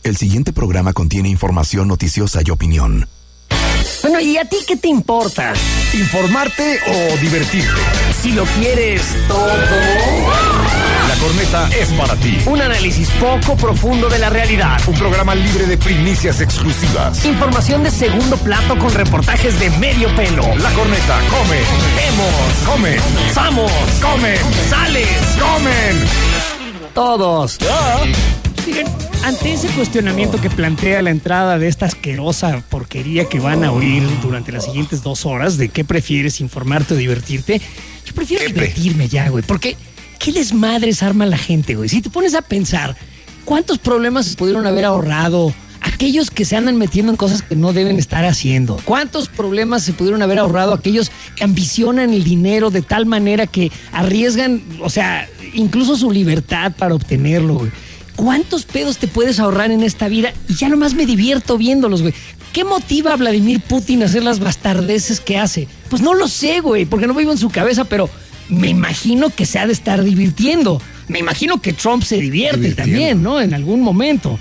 El siguiente programa contiene información noticiosa y opinión. Bueno, ¿y a ti qué te importa? ¿Informarte o divertirte? Si lo quieres todo. La Corneta es para ti. Un análisis poco profundo de la realidad. Un programa libre de primicias exclusivas. Información de segundo plato con reportajes de medio pelo. La Corneta come. Vemos. Come. Vamos. Comen. Sales. Comen. Todos. Miren, ante ese cuestionamiento que plantea la entrada de esta asquerosa porquería que van a oír durante las siguientes 2 horas, de qué prefieres, informarte o divertirte, yo prefiero divertirme ya, güey, porque ¿qué desmadres arma la gente, güey? Si te pones a pensar, ¿cuántos problemas se pudieron haber ahorrado aquellos que se andan metiendo en cosas que no deben estar haciendo? ¿Cuántos problemas se pudieron haber ahorrado aquellos que ambicionan el dinero de tal manera que arriesgan, o sea, incluso su libertad para obtenerlo, güey? ¿Cuántos pedos te puedes ahorrar en esta vida? Y ya nomás me divierto viéndolos, güey. ¿Qué motiva a Vladimir Putin a hacer las bastardeces que hace? Pues no lo sé, güey, porque no vivo en su cabeza, pero me imagino que se ha de estar divirtiendo. Me imagino que Trump se divierte también, ¿no? En algún momento.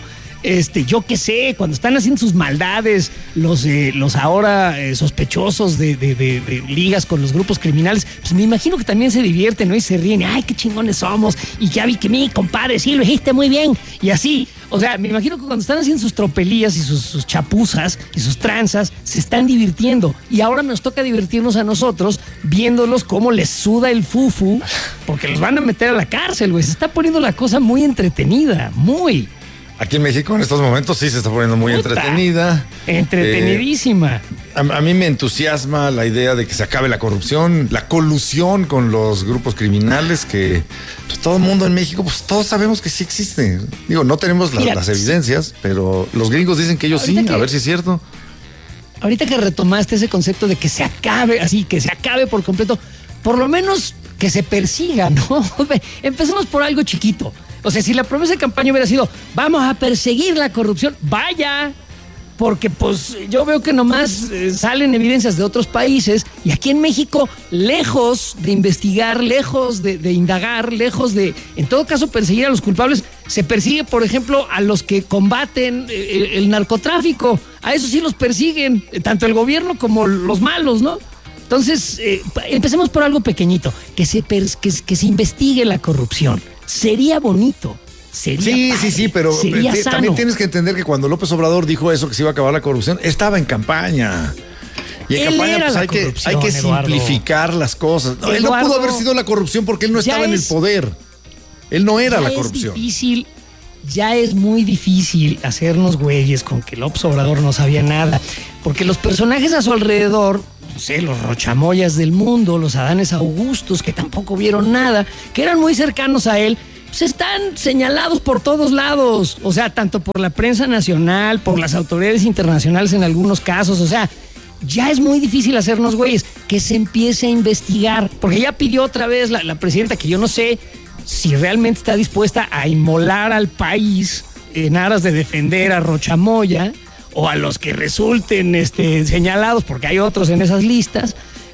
Yo qué sé, cuando están haciendo sus maldades, los ahora sospechosos de ligas con los grupos criminales, pues me imagino que también se divierten, ¿no? Y se ríen, ay, qué chingones somos, y ya vi que mi compadre, sí, lo dijiste muy bien, y así. O sea, me imagino que cuando están haciendo sus tropelías y sus chapuzas y sus tranzas, se están divirtiendo. Y ahora nos toca divertirnos a nosotros viéndolos cómo les suda el fufu, porque los van a meter a la cárcel, güey. Se está poniendo la cosa muy entretenida, muy... Aquí en México en estos momentos sí se está poniendo muy entretenida. Entretenidísima. A mí me entusiasma la idea de que se acabe la corrupción, la colusión con los grupos criminales, que pues, todo el mundo en México, pues todos sabemos que sí existe. Digo, no tenemos las evidencias, pero los gringos dicen que ellos sí, a ver si es cierto. Ahorita que retomaste ese concepto de que se acabe, así, que se acabe por completo, por lo menos que se persiga, ¿no? Empecemos por algo chiquito. O sea, si la promesa de campaña hubiera sido, vamos a perseguir la corrupción, vaya, porque pues yo veo que nomás salen evidencias de otros países y aquí en México, lejos de investigar, lejos de indagar, lejos de, en todo caso, perseguir a los culpables, se persigue, por ejemplo, a los que combaten el narcotráfico. A esos sí los persiguen, tanto el gobierno como los malos, ¿no? Entonces, empecemos por algo pequeñito, que se investigue la corrupción. Sería bonito. Sería padre, sí, pero también tienes que entender que cuando López Obrador dijo eso, que se iba a acabar la corrupción, estaba en campaña. Y en campaña pues hay que simplificar las cosas. No, él no pudo haber sido la corrupción porque él no estaba en el poder. Él no era la corrupción. Ya es muy difícil hacernos güeyes con que López Obrador no sabía nada, porque los personajes a su alrededor, no sé, los Rochamoyas del mundo, los Adanes Augustos, que tampoco vieron nada, que eran muy cercanos a él, pues están señalados por todos lados, o sea, tanto por la prensa nacional, por las autoridades internacionales en algunos casos, o sea, ya es muy difícil hacernos güeyes, que se empiece a investigar, porque ya pidió otra vez la presidenta, que yo no sé si realmente está dispuesta a inmolar al país en aras de defender a Rochamoya o a los que resulten señalados, porque hay otros en esas listas,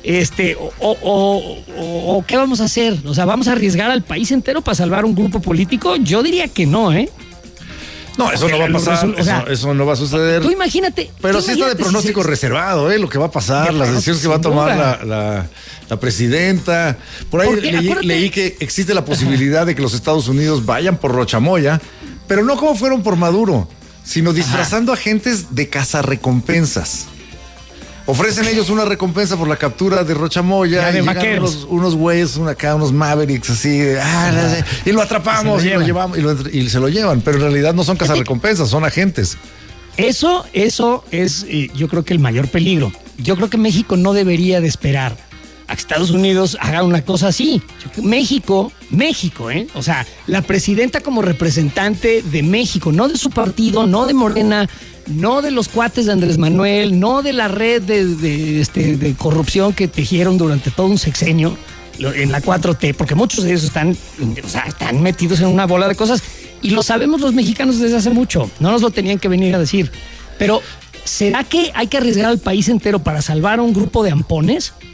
o ¿qué vamos a hacer? O sea, ¿vamos a arriesgar al país entero para salvar un grupo político? Yo diría que no, ¿eh? No, eso no va a pasar, eso no va a suceder. Tú imagínate. Pero sí está de pronóstico reservado, lo que va a pasar, las decisiones que va a tomar la presidenta. Por ahí leí que existe la posibilidad de que los Estados Unidos vayan por Rochamoya, pero no como fueron por Maduro, sino disfrazando agentes de cazarrecompensas. Ofrecen ellos una recompensa por la captura de Rochamoya y llegan unos güeyes, unos Mavericks así, y lo atrapamos y lo llevamos y se lo llevan, pero en realidad no son cazarrecompensas, son agentes. Eso es, yo creo que el mayor peligro. Yo creo que México no debería de esperar a que Estados Unidos haga una cosa así. México, o sea, la presidenta como representante de México, no de su partido, no de Morena, no de los cuates de Andrés Manuel, no de la red de corrupción que tejieron durante todo un sexenio en la 4T, porque muchos de ellos están metidos en una bola de cosas y lo sabemos los mexicanos desde hace mucho, no nos lo tenían que venir a decir. Pero, ¿será que hay que arriesgar al país entero para salvar a un grupo de ampones?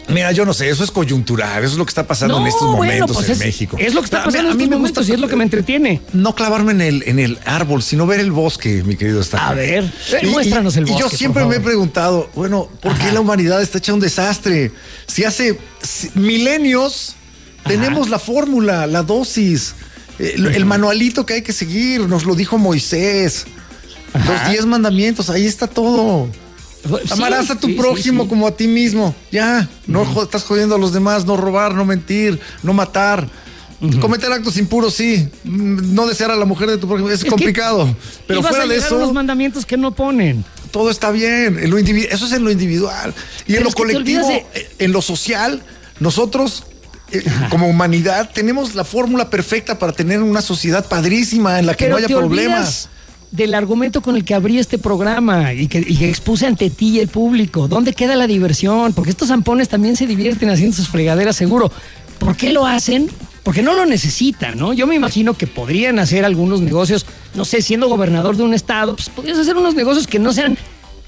Mira, yo no sé, eso es coyuntural, eso es lo que está pasando en estos momentos en México. Es lo que está pasando en estos momentos y es lo que me entretiene. No clavarme en el árbol, sino ver el bosque, mi querido Estaca. A ver, muéstranos el bosque. Y yo siempre me he preguntado, bueno, ¿por qué la humanidad está hecha un desastre? Si hace milenios tenemos la fórmula, la dosis, el manualito que hay que seguir, nos lo dijo Moisés. Los 10 mandamientos, ahí está todo. Amarás a tu prójimo como a ti mismo. Ya, no estás jodiendo a los demás, no robar, no mentir, no matar. Cometer actos impuros, sí. No desear a la mujer de tu prójimo es complicado. Pero fuera de eso, los mandamientos que no ponen. Todo está bien. Eso es en lo individual. Y pero en lo colectivo, en lo social, nosotros, como humanidad, tenemos la fórmula perfecta para tener una sociedad padrísima en la que no haya problemas. Del argumento con el que abrí este programa y que expuse ante ti y el público. ¿Dónde queda la diversión? Porque estos zampones también se divierten haciendo sus fregaderas, seguro. ¿Por qué lo hacen? Porque no lo necesitan, ¿no? Yo me imagino que podrían hacer algunos negocios, no sé, siendo gobernador de un estado, pues podrías hacer unos negocios que no sean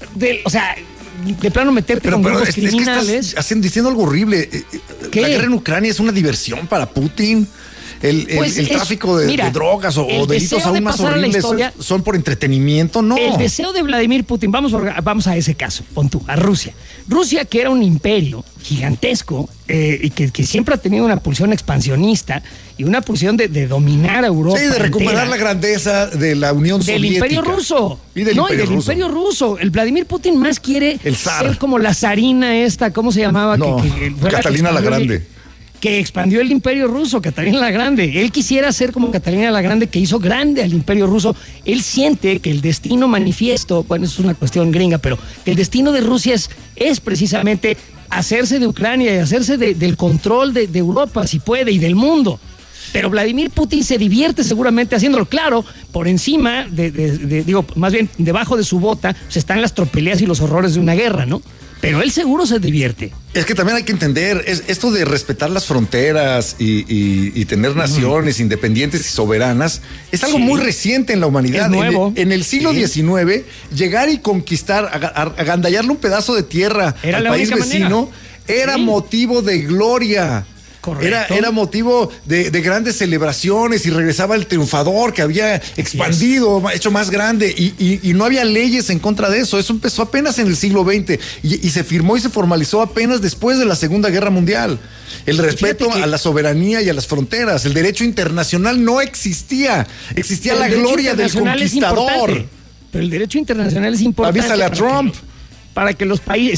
de plano meterte con grupos criminales. Es que estás diciendo algo horrible. ¿Qué? La guerra en Ucrania es una diversión para Putin. El tráfico de drogas o delitos aún más horribles son por entretenimiento, no. El deseo de Vladimir Putin, vamos a ese caso, pon tú, a Rusia. Rusia, que era un imperio gigantesco y que siempre ha tenido una pulsión expansionista y una pulsión de dominar a Europa. Sí, de recuperar la grandeza de la Unión Soviética. Del Imperio Ruso. Y del Imperio Ruso. El Vladimir Putin más quiere ser como la zarina esta, ¿cómo se llamaba? No, Catalina la Grande. Que expandió el Imperio Ruso, Catalina la Grande. Él quisiera ser como Catalina la Grande, que hizo grande al Imperio Ruso. Él siente que el destino manifiesto, bueno, eso es una cuestión gringa, pero que el destino de Rusia es precisamente hacerse de Ucrania y hacerse del control de Europa, si puede, y del mundo. Pero Vladimir Putin se divierte seguramente haciéndolo. Claro, por encima, más bien debajo de su bota, pues están las tropelías y los horrores de una guerra, ¿no? Pero él seguro se divierte. Es que también hay que entender, esto de respetar las fronteras y tener naciones independientes y soberanas, es algo muy reciente en la humanidad. Es nuevo. En el siglo XIX, llegar y conquistar, agandallarle un pedazo de tierra al país vecino, era motivo de gloria. Correcto. Era motivo de grandes celebraciones y regresaba el triunfador que había expandido, hecho más grande y no había leyes en contra de eso. Eso empezó apenas en el siglo XX y se firmó y se formalizó apenas después de la Segunda Guerra Mundial. El respeto a la soberanía y a las fronteras. El derecho internacional no existía. Existía la gloria del conquistador. Pero el derecho internacional es importante. Avísale a Trump. Para que los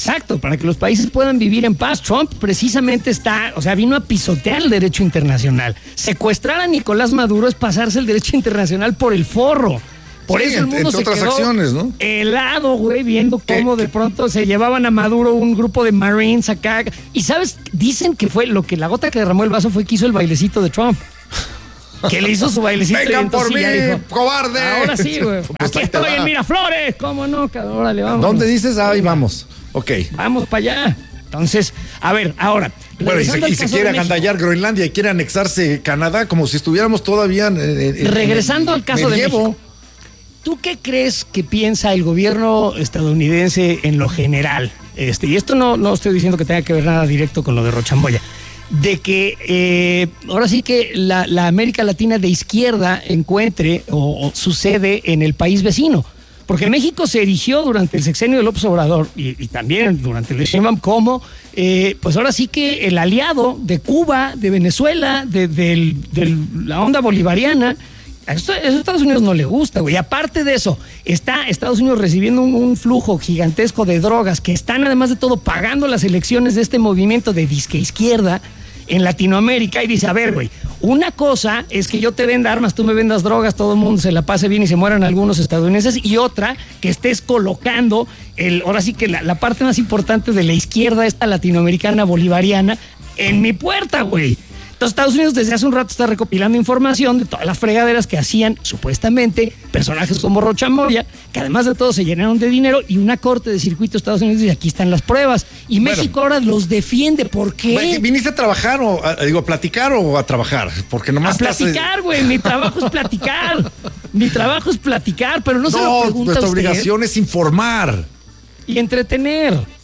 países puedan vivir en paz. Trump precisamente vino a pisotear el derecho internacional. Secuestrar a Nicolás Maduro es pasarse el derecho internacional por el forro. Por eso el mundo se quedó acciones, ¿no? helado, güey, viendo cómo de pronto se llevaban a Maduro un grupo de Marines acá. Y ¿sabes? Dicen que fue lo que la gota que derramó el vaso fue que hizo el bailecito de Trump. Que le hizo su bailecito. ¡Vengan por mí, dijo, cobarde! Ahora sí, güey. Pues aquí estoy en Miraflores. ¿Cómo no? Órale, vamos. ¿Dónde dices? Ahí vamos. Ok. Vamos para allá. Entonces, a ver, ahora. Bueno, y se quiere agandallar Groenlandia y quiere anexarse Canadá como si estuviéramos todavía regresando al caso de México. ¿Tú qué crees que piensa el gobierno estadounidense en lo general? Y esto no estoy diciendo que tenga que ver nada directo con lo de Rochamboya. De que ahora sí que la América Latina de izquierda encuentre o sucede en el país vecino. Porque México se erigió durante el sexenio de López Obrador y también durante el de Sheinbaum como, pues ahora sí que el aliado de Cuba, de Venezuela, de la onda bolivariana. A Estados Unidos no le gusta, güey. Aparte de eso, está Estados Unidos recibiendo un flujo gigantesco de drogas que están, además de todo, pagando las elecciones de este movimiento de disque izquierda en Latinoamérica. Y dice, a ver, güey, una cosa es que yo te venda armas, tú me vendas drogas, todo el mundo se la pase bien y se mueran algunos estadounidenses. Y otra, que estés colocando ahora sí que la parte más importante de la izquierda, esta latinoamericana bolivariana, en mi puerta, güey. Entonces, Estados Unidos desde hace un rato está recopilando información de todas las fregaderas que hacían, supuestamente, personajes como Rocha Moya, que además de todo se llenaron de dinero, y una corte de circuito de Estados Unidos dice, aquí están las pruebas. Y México ahora los defiende. ¿Por qué? ¿Viniste a trabajar a platicar o a trabajar? Porque nomás a platicar, güey. Mi trabajo es platicar. Mi trabajo es platicar, pero no se lo pregunta nuestra usted. Obligación es informar. Y entretener.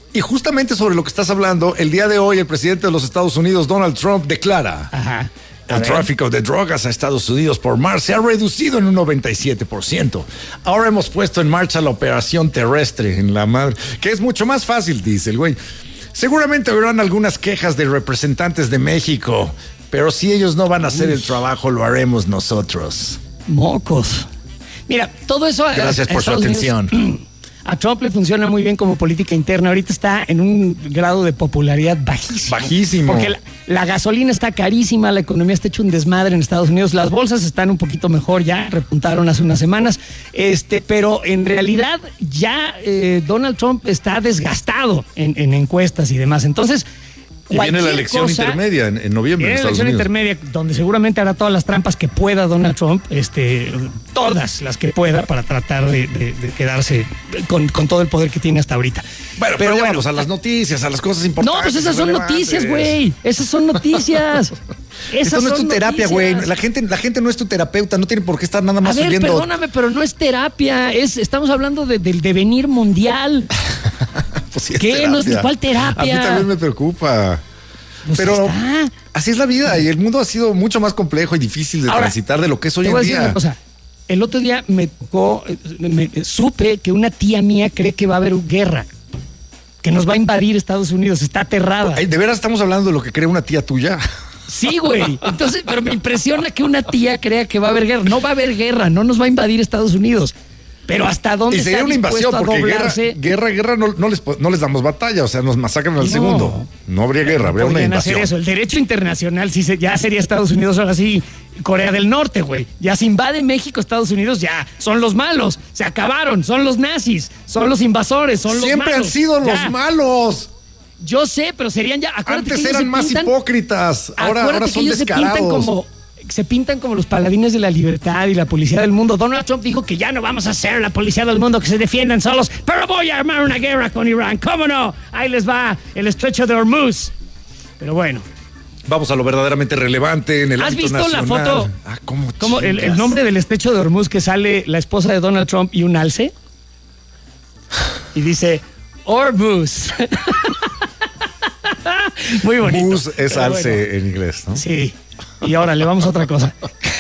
Y justamente sobre lo que estás hablando, el día de hoy el presidente de los Estados Unidos, Donald Trump, declara: el tráfico de drogas a Estados Unidos por mar se ha reducido en un 97%. Ahora hemos puesto en marcha la operación terrestre en la madre, que es mucho más fácil, dice el güey. Seguramente habrán algunas quejas de representantes de México, pero si ellos no van a hacer el trabajo, lo haremos nosotros. Mocos. Mira, todo eso... Gracias por su atención. A Trump le funciona muy bien como política interna. Ahorita está en un grado de popularidad bajísimo. Bajísimo. Porque la gasolina está carísima, la economía está hecho un desmadre en Estados Unidos. Las bolsas están un poquito mejor ya, repuntaron hace unas semanas. Pero en realidad ya Donald Trump está desgastado en encuestas y demás. Entonces... Y viene la elección intermedia en noviembre. Viene la elección intermedia, donde seguramente hará todas las trampas que pueda Donald Trump, todas las que pueda, para tratar de quedarse con todo el poder que tiene hasta ahorita. Bueno, pero vamos a las noticias, a las cosas importantes. No, pues esas son noticias, güey. Esas son noticias. Esto no es tu terapia, güey. La gente no es tu terapeuta, no tiene por qué estar nada más subiendo. Perdóname, pero no es terapia. Estamos hablando del devenir mundial. Pues sí, ¿qué? No es ¿cuál terapia? A mí también me preocupa. Pues pero así es la vida y el mundo ha sido mucho más complejo y difícil de transitar de lo que es hoy en día. O sea, el otro día supe que una tía mía cree que va a haber guerra, que nos va a invadir Estados Unidos, está aterrada. ¿De veras estamos hablando de lo que cree una tía tuya? Sí, güey. Entonces, pero me impresiona que una tía crea que va a haber guerra. No va a haber guerra, no nos va a invadir Estados Unidos. Pero ¿hasta dónde y sería está una invasión? Porque guerra no les damos batalla, o sea, nos masacran al segundo. No habría guerra, habría una invasión. Hacer eso. El derecho internacional ya sería Estados Unidos, ahora sí, Corea del Norte, güey. Ya se invade México, Estados Unidos, ya son los malos, se acabaron, son los nazis, son los invasores, son los malos. Siempre han sido los malos. Yo sé, pero serían ya... Antes eran más hipócritas, ahora son descarados. Se pintan como los paladines de la libertad y la policía del mundo. Donald Trump dijo que ya no vamos a ser la policía del mundo, que se defiendan solos, pero voy a armar una guerra con Irán. ¿Cómo no? Ahí les va el estrecho de Hormuz. Pero bueno. Vamos a lo verdaderamente relevante en el ámbito nacional. ¿Has visto la foto? ¿Cómo el nombre del estrecho de Hormuz, que sale la esposa de Donald Trump y un alce? Y dice Hormuz. Muy bonito. Hormuz es alce en inglés, ¿no? Sí. Y ahora le vamos a otra cosa.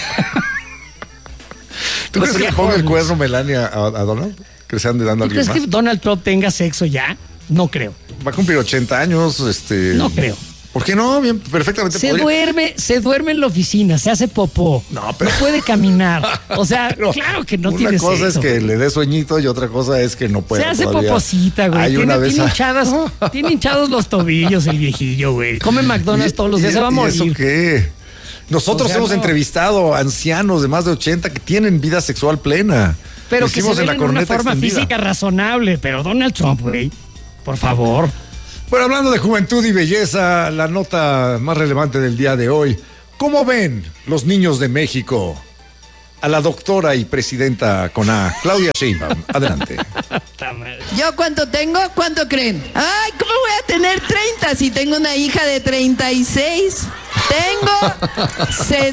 ¿Tú crees que le ponga el cuerno Melania a Donald? ¿Que se ande dando a alguien más? ¿Crees que Donald Trump tenga sexo ya? No creo. Va a cumplir 80 años. No creo. ¿Por qué no? Bien, perfectamente se duerme en la oficina, se hace popó. No puede caminar. O sea, claro que no tiene sexo. Una cosa es que le dé sueñito y otra cosa es que no puede. Se hace poposita, güey. Tiene hinchados los tobillos el viejillo, güey. Come McDonald's todos los días, se va a morir. ¿Eso qué? Nosotros hemos entrevistado a ancianos de más de 80 que tienen vida sexual plena. Pero que se ven en una forma física razonable. Pero Donald Trump, güey, por favor. Bueno, hablando de juventud y belleza, la nota más relevante del día de hoy. ¿Cómo ven los niños de México a la doctora y presidenta CONA, Claudia Sheinbaum? Adelante. ¿Yo cuánto tengo? ¿Cuánto creen? Ay, ¿cómo voy a tener 30 si tengo una hija de 36? Tengo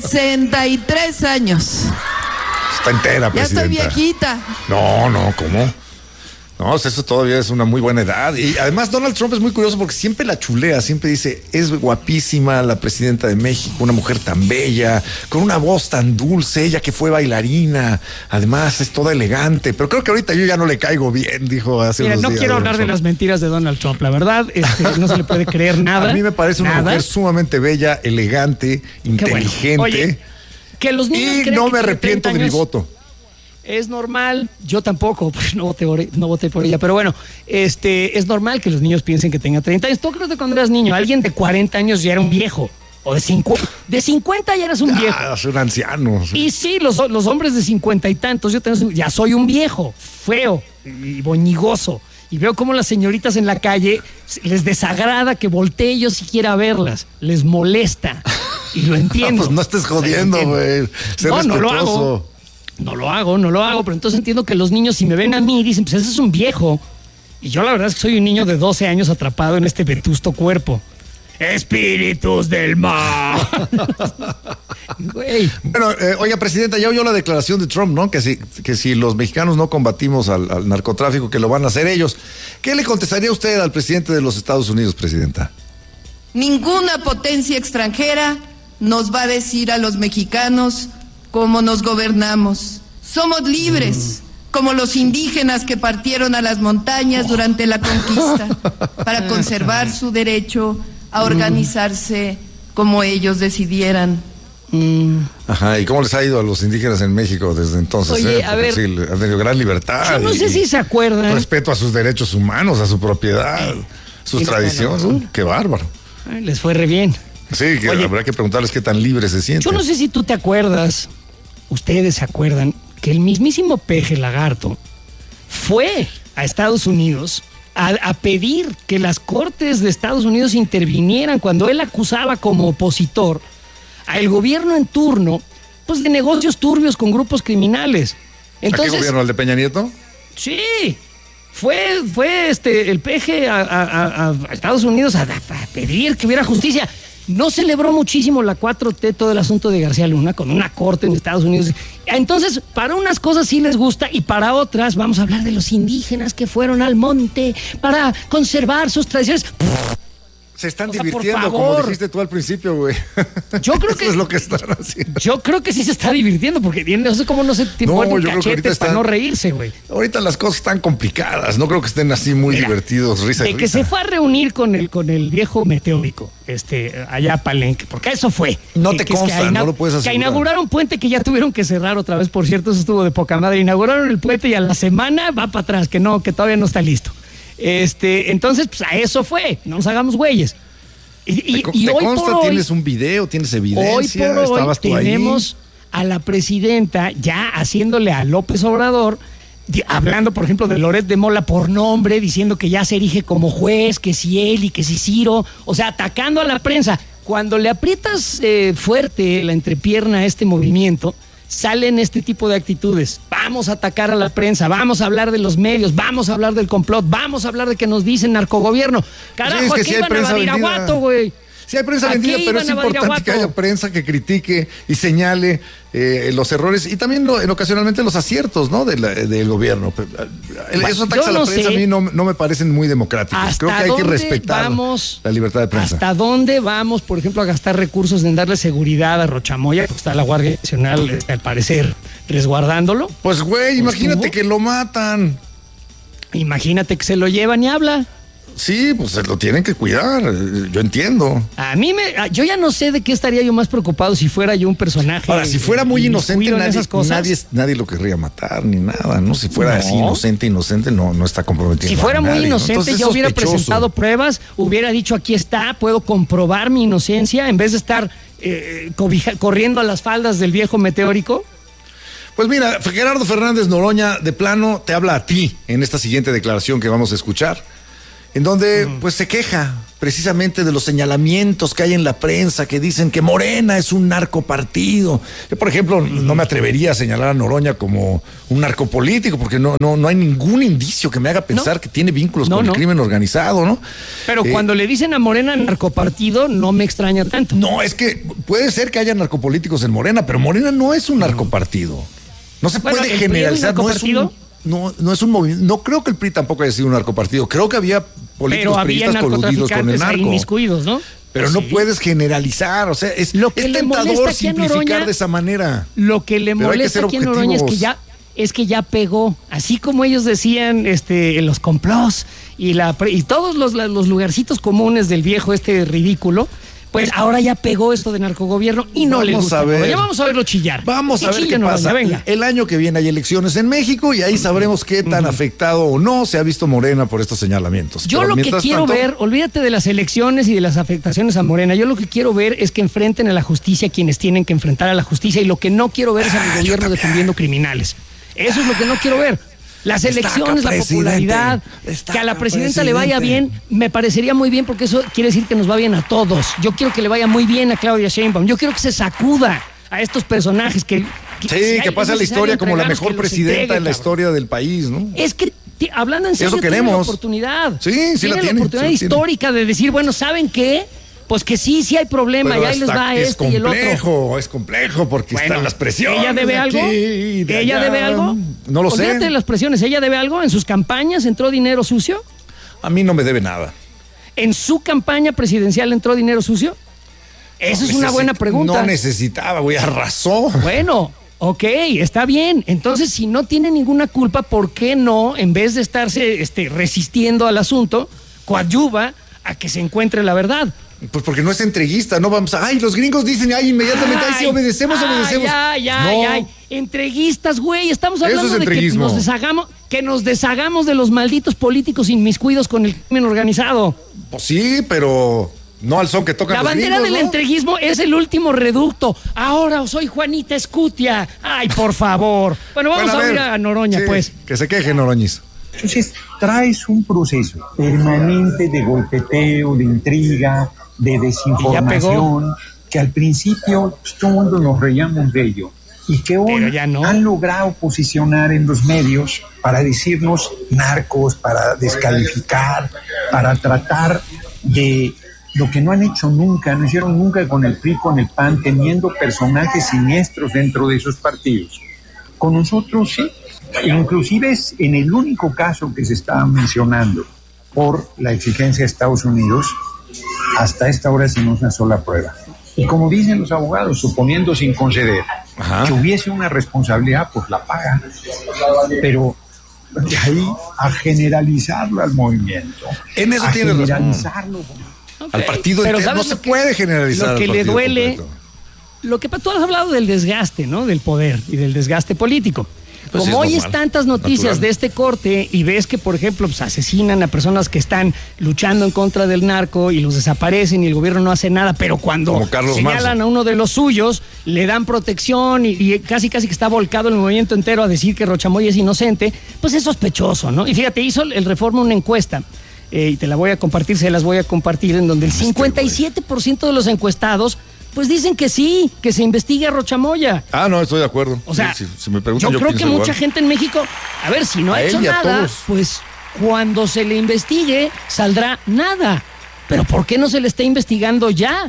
63 años. Está entera, presidenta. Ya estoy viejita. No, ¿cómo? No, eso todavía es una muy buena edad. Y además Donald Trump es muy curioso porque siempre la chulea, siempre dice, es guapísima la presidenta de México, una mujer tan bella, con una voz tan dulce, ella que fue bailarina, además es toda elegante, pero creo que ahorita yo ya no le caigo bien, dijo hace unos días. No quiero hablar de las mentiras de Donald Trump, la verdad, no se le puede creer nada. A mí me parece una mujer sumamente bella, elegante, inteligente. Bueno. Oye, que los niños y no me arrepiento de mi voto. Es normal, yo tampoco, pues no voté por ella, pero bueno, es normal que los niños piensen que tenga 30 años. ¿Tú crees que cuando eras niño, alguien de 40 años ya era un viejo? O de 50 ya eras un viejo. Soy un anciano. Sí. Y sí, los hombres de 50 y tantos, ya soy un viejo, feo y boñigoso. Y veo cómo las señoritas en la calle les desagrada que voltee yo siquiera a verlas, les molesta. Y lo entiendo. Pues no estés jodiendo, güey. No lo hago. No lo hago, pero entonces entiendo que los niños, si me ven a mí, dicen, pues ese es un viejo. Y yo la verdad es que soy un niño de 12 años atrapado en este vetusto cuerpo. espíritus del mal. Güey. Bueno, oiga, presidenta, ya oyó la declaración de Trump, ¿no? Que si los mexicanos no combatimos al narcotráfico, que lo van a hacer ellos. ¿Qué le contestaría usted al presidente de los Estados Unidos, presidenta? Ninguna potencia extranjera nos va a decir a los mexicanos cómo nos gobernamos. Somos libres, como los indígenas que partieron a las montañas durante la conquista, para conservar su derecho a organizarse como ellos decidieran. Ajá, ¿y cómo les ha ido a los indígenas en México desde entonces? Oye, a ver, sí, han tenido gran libertad. Yo no sé si se acuerdan. Respeto a sus derechos humanos, a su propiedad, sus tradiciones. Qué bárbaro. Les fue re bien. Sí, que habrá que preguntarles qué tan libres se sienten. Yo no sé si tú te acuerdas, ustedes se acuerdan, que el mismísimo Peje Lagarto fue a Estados Unidos a pedir que las cortes de Estados Unidos intervinieran cuando él acusaba como opositor al gobierno en turno, pues, de negocios turbios con grupos criminales. Entonces, ¿a qué gobierno? ¿El de Peña Nieto? Sí. Fue el Peje a Estados Unidos a pedir que hubiera justicia. No celebró muchísimo la 4T todo el asunto de García Luna con una corte en Estados Unidos. Entonces, para unas cosas sí les gusta y para otras vamos a hablar de los indígenas que fueron al monte para conservar sus tradiciones. Se están divirtiendo, como dijiste tú al principio, güey. Yo creo que... Eso es lo que están haciendo. Yo creo que sí se está divirtiendo, porque no sé cómo no se ponen cachetes para no reírse, güey. Ahorita las cosas están complicadas, no creo que estén así muy divertidos, risa y risa. De que se fue a reunir con el viejo meteórico, allá a Palenque, porque eso fue. No te consta, no lo puedes asegurar. Que inauguraron puente que ya tuvieron que cerrar otra vez, por cierto, eso estuvo de poca madre. Inauguraron el puente y a la semana va para atrás, que todavía no está listo. Entonces, pues a eso fue, no nos hagamos güeyes. Y ¿Te hoy consta? por hoy, ¿Tienes un video? ¿Tienes evidencia? Hoy por hoy ¿Estabas tú tenemos ahí? A la presidenta ya haciéndole a López Obrador, hablando, por ejemplo, de Loret de Mola por nombre, diciendo que ya se erige como juez, que si él y que si Ciro, o sea, atacando a la prensa. Cuando le aprietas fuerte la entrepierna a este movimiento, salen este tipo de actitudes. Vamos a atacar a la prensa, vamos a hablar de los medios, vamos a hablar del complot, vamos a hablar de que nos dicen narcogobierno. Carajo, sí, es que aquí sí iban a Badiraguato, güey. Sí hay prensa vendida, pero es importante que haya prensa que critique y señale los errores y también ocasionalmente los aciertos, ¿no? del gobierno. Esos ataques a la prensa a mí no me parecen muy democráticos. Creo que hay que respetar la libertad de prensa. ¿Hasta dónde vamos, por ejemplo, a gastar recursos en darle seguridad a Rochamoya? Porque está la Guardia Nacional, al parecer, resguardándolo. Pues, güey, imagínate que lo matan. Imagínate que se lo llevan y habla. Sí, pues se lo tienen que cuidar, yo entiendo. Yo ya no sé de qué estaría yo más preocupado si fuera yo un personaje. Ahora, si fuera muy inocente, nadie lo querría matar ni nada, ¿no? Si fuera así inocente, no está comprometido. Si fuera muy inocente, ¿no? Ya hubiera presentado pruebas, hubiera dicho aquí está, puedo comprobar mi inocencia, en vez de estar corriendo a las faldas del viejo meteórico. Pues mira, Gerardo Fernández Noroña, de plano, te habla a ti en esta siguiente declaración que vamos a escuchar, en donde pues se queja precisamente de los señalamientos que hay en la prensa que dicen que Morena es un narcopartido. Yo, por ejemplo, no me atrevería a señalar a Noroña como un narcopolítico porque no hay ningún indicio que me haga pensar que tiene vínculos con el crimen organizado, ¿no? Pero cuando le dicen a Morena narcopartido, no me extraña tanto. No, es que puede ser que haya narcopolíticos en Morena, pero Morena no es un narcopartido. No se puede generalizar, no es un movimiento. No creo que el PRI tampoco haya sido un narcopartido. Creo que había políticos priistas coludidos con el narco. Inmiscuidos, ¿no? Pero no puedes generalizar, o sea, es tentador simplificar de esa manera. Lo que le molesta aquí a Noroña es que ya pegó, así como ellos decían los complots y todos los lugarcitos comunes del viejo ridículo. Pues ahora ya pegó esto de narcogobierno y no le gusta. Ya vamos a verlo chillar. Vamos a ver qué pasa. Venga. El año que viene hay elecciones en México y ahí sabremos qué tan afectado o no se ha visto Morena por estos señalamientos. Yo lo que quiero ver, olvídate de las elecciones y de las afectaciones a Morena, yo lo que quiero ver es que enfrenten a la justicia quienes tienen que enfrentar a la justicia y lo que no quiero ver es al gobierno defendiendo criminales. Eso es lo que no quiero ver. Las elecciones, la popularidad, que a la presidenta le vaya bien, me parecería muy bien porque eso quiere decir que nos va bien a todos. Yo quiero que le vaya muy bien a Claudia Sheinbaum. Yo quiero que se sacuda a estos personajes que pase a la historia como la mejor presidenta en la historia del país, ¿no? Es que, hablando en serio, tienen la oportunidad. Sí la tienen. La oportunidad histórica de decir, bueno, ¿saben qué? Pues que sí hay problema, Pero y ahí les va es este y el otro. Es complejo porque Bueno, están las presiones. ¿ella debe algo? ¿Ella debe algo? No lo sé. Olvídate de las presiones, ¿ella debe algo? ¿En sus campañas entró dinero sucio? A mí no me debe nada. ¿En su campaña presidencial entró dinero sucio? Esa es una buena pregunta. No necesitaba, güey, arrasó. Bueno, ok, está bien. Entonces, si no tiene ninguna culpa, ¿por qué no, en vez de estarse resistiendo al asunto, coadyuva a que se encuentre la verdad? Pues porque no es entreguista, no vamos a... Ay, los gringos dicen, inmediatamente, sí, obedecemos. Ay, entreguistas, güey, estamos hablando de que nos deshagamos de los malditos políticos inmiscuidos con el crimen organizado. Pues sí, pero no al son que tocan los gringos, La bandera del ¿no? entreguismo es el último reducto. Ahora soy Juanita Escutia. Ay, por favor. Bueno, vamos a oír a Noroña, sí, pues. Que se queje, Noroñiz. Entonces, traes un proceso permanente de golpeteo, de intriga, de desinformación, que al principio todo el mundo nos reíamos de ello, y que hoy han logrado posicionar en los medios para decirnos narcos, para descalificar, para tratar de lo que no han hecho nunca, no hicieron nunca con el PRI, con el PAN, teniendo personajes siniestros dentro de esos partidos. Con nosotros sí. Inclusive es en el único caso que se estaba mencionando por la exigencia de Estados Unidos, hasta esta hora sin una sola prueba. Y como dicen los abogados, suponiendo sin conceder que hubiese una responsabilidad, pues la pagan. Pero de ahí a generalizarlo al movimiento, en eso tiene generalizarlo al partido, pero no se puede generalizar. Lo que le duele, lo que tú has hablado del desgaste, ¿no? Del poder y del desgaste político. Pues como oyes tantas noticias de este corte y ves que, por ejemplo, pues asesinan a personas que están luchando en contra del narco y los desaparecen y el gobierno no hace nada, pero cuando señalan a uno de los suyos, le dan protección y casi que está volcado el movimiento entero a decir que Rochamoya es inocente, pues es sospechoso, ¿no? Y fíjate, hizo el Reforma una encuesta, y te la voy a compartir, se las voy a compartir, en donde el 57% de los encuestados pues dicen que sí, que se investigue a Rochamoya. No, estoy de acuerdo. O sea, si me preguntan, yo creo que mucha gente en México, a ver, si no ha hecho nada, pues cuando se le investigue saldrá nada. Pero ¿por qué no se le está investigando ya?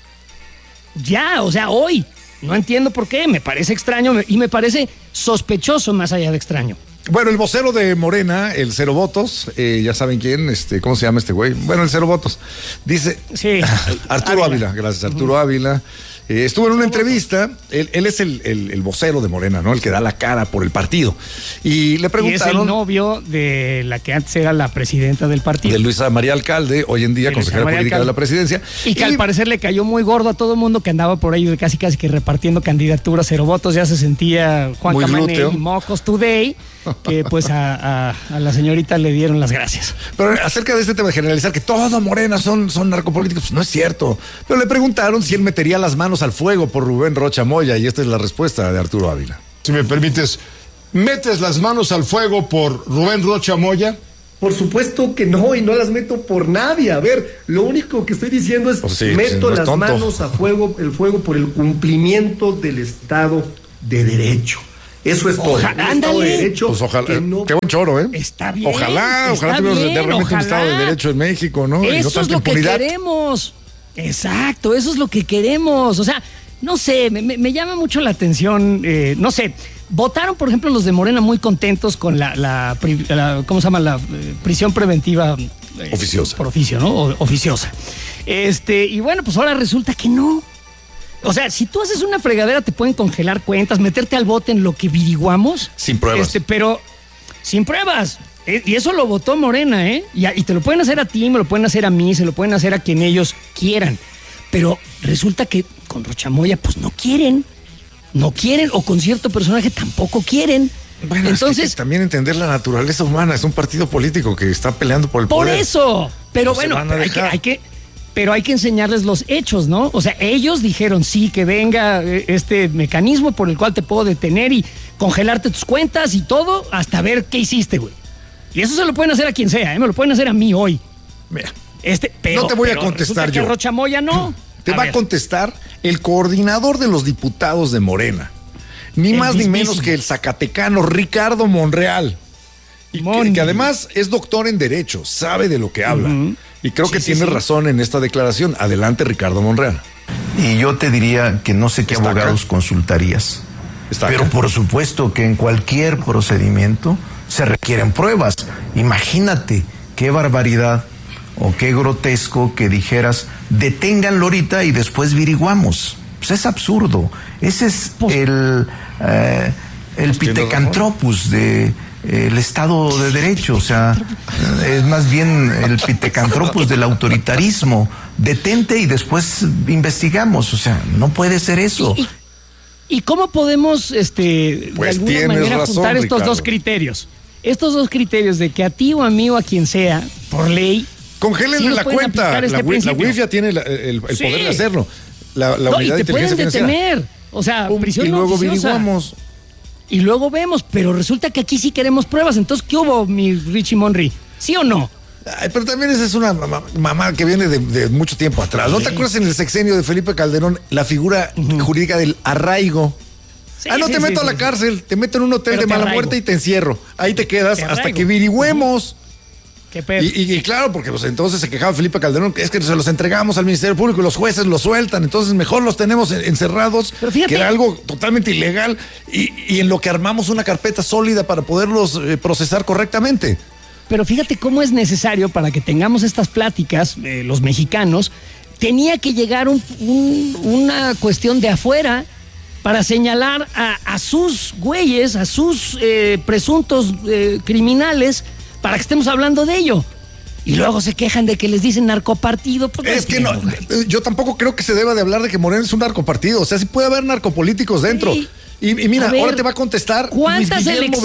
Ya, o sea, hoy. No entiendo por qué, me parece extraño y me parece sospechoso más allá de extraño. Bueno, el vocero de Morena, el Cero Votos, ya saben quién, ¿cómo se llama este güey? Bueno, el Cero Votos. Dice, sí, Arturo Ávila, gracias, Arturo Ávila. Estuvo en una entrevista, él es el vocero de Morena, ¿no? El que da la cara por el partido. Y le preguntaron... Y es el novio de la que antes era la presidenta del partido. De Luisa María Alcalde, hoy en día consejera política de la presidencia. Y que al parecer le cayó muy gordo a todo el mundo que andaba por ahí casi que repartiendo candidaturas, Cero Votos, ya se sentía Juan Camané y Mocos Today, que pues a la señorita le dieron las gracias. Pero acerca de este tema de generalizar que todo Morena son narcopolíticos, pues no es cierto. Pero le preguntaron si él metería las manos al fuego por Rubén Rocha Moya, y esta es la respuesta de Arturo Ávila. Si me permites, ¿metes las manos al fuego por Rubén Rocha Moya? Por supuesto que no, y no las meto por nadie. A ver, lo único que estoy diciendo es meto las manos a fuego, por el cumplimiento del Estado de Derecho. Eso es todo. Estado de Derecho. Pues ojalá. Qué buen choro, ¿eh? Está bien. Ojalá tuviéramos realmente un Estado de Derecho en México, ¿no? Eso es lo que queremos. Exacto, eso es lo que queremos. O sea, no sé, me llama mucho la atención, no sé. Votaron, por ejemplo, los de Morena muy contentos con la ¿cómo se llama? La prisión preventiva oficiosa. Por oficio, ¿no? Oficiosa. Y bueno, pues ahora resulta que no. O sea, si tú haces una fregadera te pueden congelar cuentas, meterte al bote en lo que averiguamos. Sin pruebas. Pero sin pruebas. Y eso lo votó Morena, ¿eh? Y te lo pueden hacer a ti, me lo pueden hacer a mí, se lo pueden hacer a quien ellos quieran. Pero resulta que con Rochamoya, pues no quieren, o con cierto personaje tampoco quieren. Bueno, entonces es que también entender la naturaleza humana, es un partido político que está peleando por el poder. Por eso, pero bueno, pero hay que enseñarles los hechos, ¿no? O sea, ellos dijeron sí, que venga este mecanismo por el cual te puedo detener y congelarte tus cuentas y todo, hasta ver qué hiciste, güey. Y eso se lo pueden hacer a quien sea, me lo pueden hacer a mí hoy. Mira, pero, no te voy a contestar yo. Que Rochamoya no. Te va a contestar el coordinador de los diputados de Morena. Ni más ni menos que el zacatecano Ricardo Monreal. Y que además es doctor en Derecho, sabe de lo que habla. Y creo que tiene razón en esta declaración. Adelante, Ricardo Monreal. Y yo te diría que no sé qué abogados consultarías. Pero por supuesto que en cualquier procedimiento se requieren pruebas. Imagínate qué barbaridad o qué grotesco que dijeras, deténganlo ahorita y después averiguamos. Pues es absurdo. Ese es el Pithecanthropus de el Estado de Derecho, o sea, es más bien el Pithecanthropus del autoritarismo. Detente y después investigamos, o sea, no puede ser eso. ¿Y cómo podemos, de alguna manera, juntar estos dos criterios? Estos dos criterios de que a ti o a mí o a quien sea, por ley, congélenle la cuenta. La UIF ya tiene el poder de hacerlo. La unidad de inteligencia financiera. Y te pueden detener. O sea, prisión y luego oficiosa. averiguamos. Y luego vemos, pero resulta que aquí sí queremos pruebas. Entonces, ¿qué hubo, mi Richie Monry? ¿Sí o no? Ay, pero también esa es una mamá que viene de mucho tiempo atrás. ¿No te acuerdas en el sexenio de Felipe Calderón la figura jurídica del arraigo? Sí, te meto a la cárcel, te meto en un hotel de mala muerte y te encierro. Ahí te quedas hasta que averigüemos. ¿Qué pedo? Y claro, porque pues entonces se quejaba Felipe Calderón, que es que se los entregamos al Ministerio Público y los jueces los sueltan, entonces mejor los tenemos encerrados, que era algo totalmente ilegal, y en lo que armamos una carpeta sólida para poderlos procesar correctamente. Pero fíjate cómo es necesario para que tengamos estas pláticas, los mexicanos, tenía que llegar una cuestión de afuera para señalar a sus güeyes, a sus presuntos criminales, para que estemos hablando de ello. Y luego se quejan de que les dicen narcopartido. Pues es que no, yo tampoco creo que se deba de hablar de que Morena es un narcopartido. O sea, sí puede haber narcopolíticos dentro. Sí. Y mira, ahora te va a contestar ¿cuántas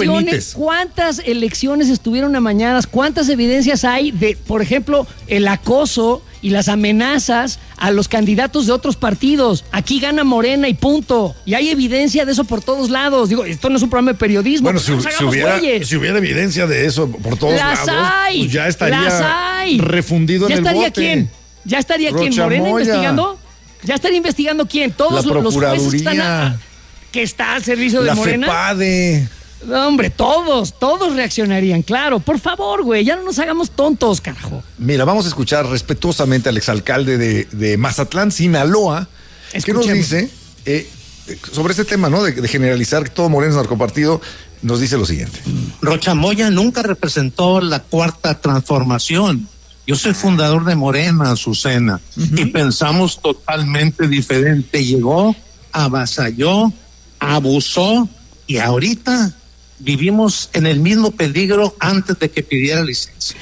elecciones estuvieron amañadas? ¿Cuántas evidencias hay de, por ejemplo, el acoso y las amenazas a los candidatos de otros partidos? Aquí gana Morena y punto. Y hay evidencia de eso por todos lados. Digo, esto no es un programa de periodismo. Bueno, si hubiera evidencia de eso por todos lados, pues ya estaría refundido en el bote. ¿Quién? ¿Ya estaría quién? ¿Morena investigando? ¿Ya estaría investigando quién? Todos los jueces que está al servicio de Morena. La FEPADE. No, hombre, todos reaccionarían, claro. Por favor, güey, ya no nos hagamos tontos, carajo. Mira, vamos a escuchar respetuosamente al exalcalde de Mazatlán, Sinaloa, que nos dice, sobre este tema, ¿no? De generalizar que todo Morena es narcopartido, nos dice lo siguiente. Rocha Moya nunca representó la cuarta transformación. Yo soy fundador de Morena, Azucena, y pensamos totalmente diferente. Llegó, avasalló, abusó, y ahorita vivimos en el mismo peligro antes de que pidiera licencia.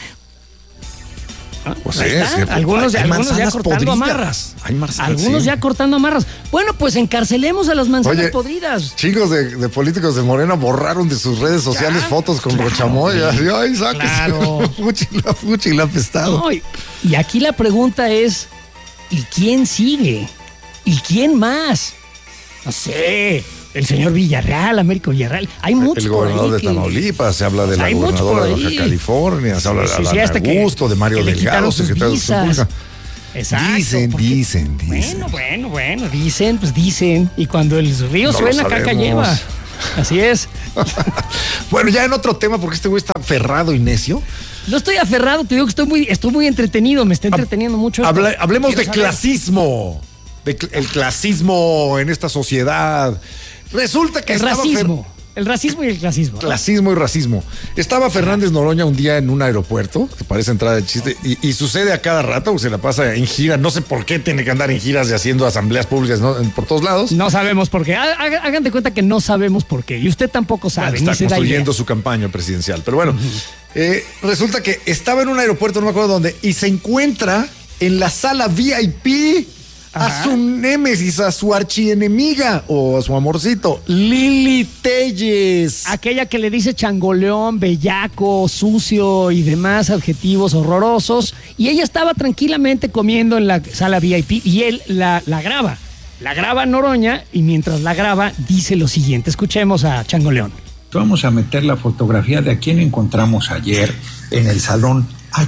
Pues algunos ya cortando amarras. Algunos ya cortando amarras. Bueno, pues encarcelemos a las manzanas podridas. Chicos de políticos de Morena borraron de sus redes sociales fotos con Rocha Moya. Ay, claro. Fuchi la apestado. No, y aquí la pregunta es, ¿y quién sigue? ¿Y quién más? No sé. El señor Villarreal, Américo Villarreal. Hay muchos. El gobernador de Tamaulipas, se habla de la gobernadora de Baja California, se habla de Adán Augusto, de Mario Delgado, secretario de República. Exacto. Dicen. Bueno, dicen. Y cuando el río suena, caca lleva. Así es. Bueno, ya en otro tema, porque este güey está aferrado y necio. No estoy aferrado, te digo que estoy muy entretenido, me está entreteniendo mucho. Hablemos de clasismo. El clasismo en esta sociedad. Resulta que el racismo y el clasismo. Clasismo y racismo. Estaba Fernández Noroña un día en un aeropuerto, que parece entrada de chiste, y sucede a cada rato, porque se la pasa en gira. No sé por qué tiene que andar en giras y haciendo asambleas públicas, ¿no? Por todos lados. No sabemos por qué. Hagan de cuenta que no sabemos por qué. Y usted tampoco sabe. Está construyendo su campaña presidencial. Pero bueno, resulta que estaba en un aeropuerto, no me acuerdo dónde, y se encuentra en la sala VIP a su némesis, a su archienemiga o a su amorcito, Lili Téllez. Aquella que le dice changoleón, bellaco, sucio y demás adjetivos horrorosos. Y ella estaba tranquilamente comiendo en la sala VIP y él la graba. La graba Noroña y mientras la graba dice lo siguiente. Escuchemos a Changoleón. Vamos a meter la fotografía de a quien encontramos ayer en el salón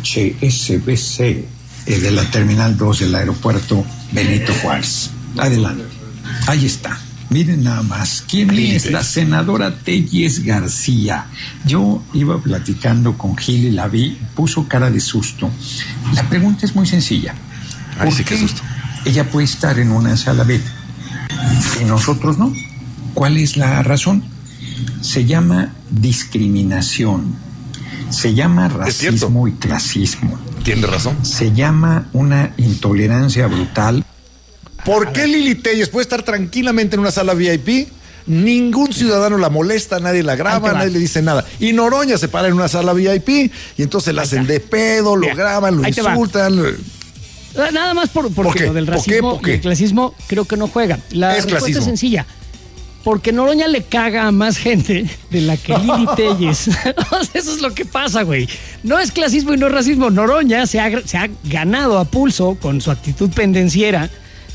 HSBC de la Terminal 2 del aeropuerto Benito Juárez. Adelante. Ahí está. Miren nada más, ¿quién es la senadora Telles García? Yo iba platicando con Gil y la vi, puso cara de susto. La pregunta es muy sencilla. Ay, sí, qué susto. Ella puede estar en una sala B y nosotros no. ¿Cuál es la razón? Se llama discriminación, se llama racismo y clasismo. Tiene razón. Se llama una intolerancia brutal. ¿Por qué Lili Telles puede estar tranquilamente en una sala VIP? Ningún ciudadano la molesta, nadie la graba, nadie le dice nada. Y Noroña se para en una sala VIP y entonces la hacen de pedo, lo graban, lo insultan. Nada más porque lo del racismo y el clasismo creo que no juega. La respuesta es sencilla. Porque Noroña le caga a más gente de la que Lili Telles. Eso es lo que pasa, güey. No es clasismo y no es racismo. Noroña se ha ganado a pulso con su actitud pendenciera.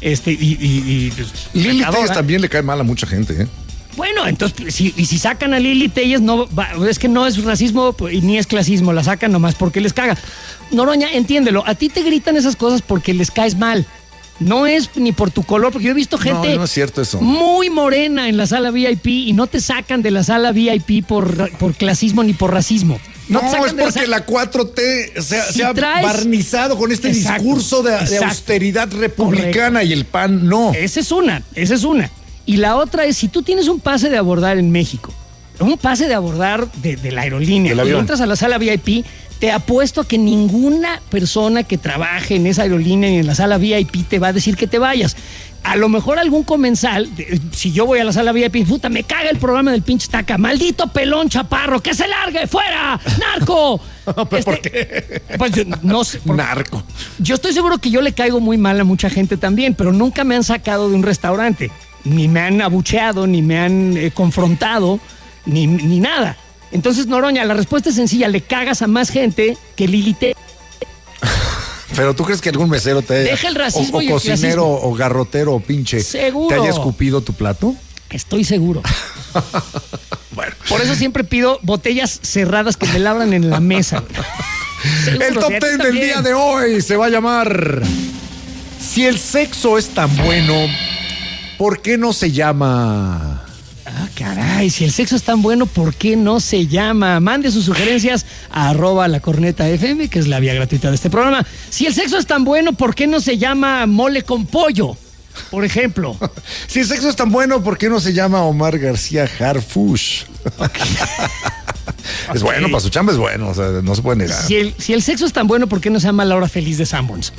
Lili Telles también le cae mal a mucha gente, ¿eh? Bueno, entonces, si sacan a Lili Telles, es que no es racismo ni es clasismo, la sacan nomás porque les caga. Noroña, entiéndelo, a ti te gritan esas cosas porque les caes mal. No es ni por tu color, porque yo he visto gente no es cierto eso. Muy morena en la sala VIP y no te sacan de la sala VIP por clasismo ni por racismo. No, es porque la 4T se ha barnizado con este discurso de austeridad republicana. Correcto. Y el PAN no. Esa es una. Y la otra es, si tú tienes un pase de abordar en México, un pase de abordar de la aerolínea, y entras a la sala VIP, te apuesto a que ninguna persona que trabaje en esa aerolínea ni en la sala VIP te va a decir que te vayas. A lo mejor algún comensal, si yo voy a la sala VIP, puta, me caga el programa del pinche Taca, maldito pelón chaparro, que se largue, fuera, narco. ¿Por qué? Pues no sé. Narco. Yo estoy seguro que yo le caigo muy mal a mucha gente también, pero nunca me han sacado de un restaurante, ni me han abucheado, ni me han confrontado, ni nada. Entonces, Noroña, la respuesta es sencilla, le cagas a más gente que Lili Telles. Pero ¿tú crees que algún mesero te deja el racismo o y el cocinero clasismo, o garrotero o pinche seguro te haya escupido tu plato? Estoy seguro. Bueno, por eso siempre pido botellas cerradas que me la abran en la mesa. Seguro, el top 10 del día de hoy se va a llamar: si el sexo es tan bueno, ¿por qué no se llama? Ah, caray, si el sexo es tan bueno, ¿por qué no se llama? Mande sus sugerencias a @lacornetafm, que es la vía gratuita de este programa. Si el sexo es tan bueno, ¿por qué no se llama mole con pollo? Por ejemplo. Si el sexo es tan bueno, ¿por qué no se llama Omar García Harfush? Okay. Es bueno, para su chamba es bueno, o sea, no se puede negar. Si el sexo es tan bueno, ¿por qué no se llama La Hora Feliz de Sanborns?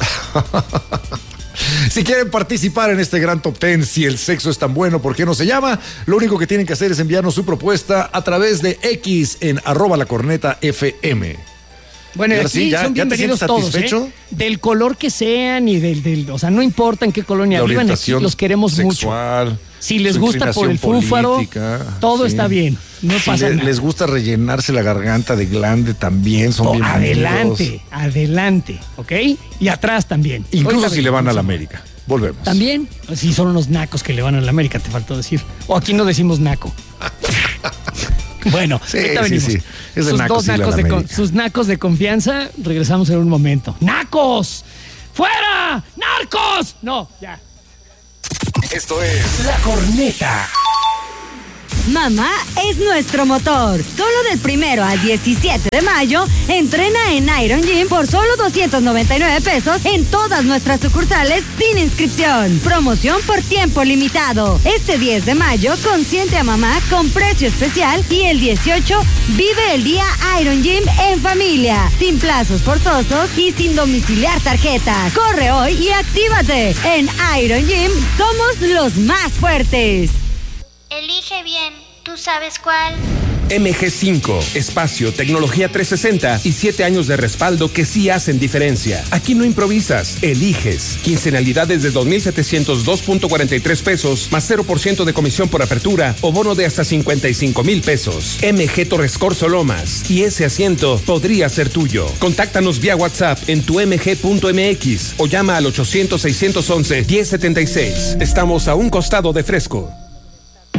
Si quieren participar en este gran top 10, si el sexo es tan bueno, ¿por qué no se llama? Lo único que tienen que hacer es enviarnos su propuesta a través de X en @lacornetafm. Bueno, y aquí son bienvenidos todos, del color que sean y o sea, no importa en qué colonia vivan, aquí los queremos sexual, mucho. Si les gusta por el fúfaro, todo está bien, no pasa nada. Les gusta rellenarse la garganta de glande, también son bienvenidos. Adelante, ¿ok? Y atrás también. Incluso si le van a la América. Volvemos. También, si son unos nacos que le van a la América, te faltó decir. O aquí no decimos naco. Bueno, ahorita venimos. Sí. Sus nacos de confianza, regresamos en un momento. ¡Nacos! ¡Fuera! ¡Narcos! No, ya. Esto es La Corneta. Mamá es nuestro motor. Solo del 1 al 17 de mayo, entrena en Iron Gym por solo 299 pesos en todas nuestras sucursales sin inscripción. Promoción por tiempo limitado. Este 10 de mayo, consiente a mamá con precio especial y el 18, vive el día Iron Gym en familia, sin plazos forzosos y sin domiciliar tarjetas. Corre hoy y actívate. En Iron Gym somos los más fuertes. Elige bien, ¿tú sabes cuál? MG5, espacio, tecnología 360 y 7 años de respaldo que sí hacen diferencia. Aquí no improvisas, eliges. Quincenalidades de 2,702.43 pesos, más 0% de comisión por apertura o bono de hasta 55,000 pesos. MG Torres Corzo Lomas. Y ese asiento podría ser tuyo. Contáctanos vía WhatsApp en tu mg.mx o llama al 800-611-1076. Estamos a un costado de Fresco.